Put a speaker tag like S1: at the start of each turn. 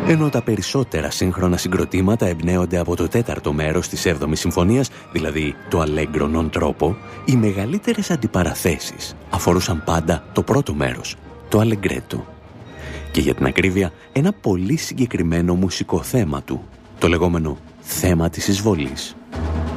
S1: Ενώ τα περισσότερα σύγχρονα συγκροτήματα εμπνέονται από το τέταρτο μέρος της 7ης συμφωνίας, δηλαδή το Allegro non troppo, οι μεγαλύτερες αντιπαραθέσεις αφορούσαν πάντα το πρώτο μέρος, το Allegretto. Και για την ακρίβεια, ένα πολύ συγκεκριμένο μουσικό θέμα του, το λεγόμενο θέμα της εισβολής.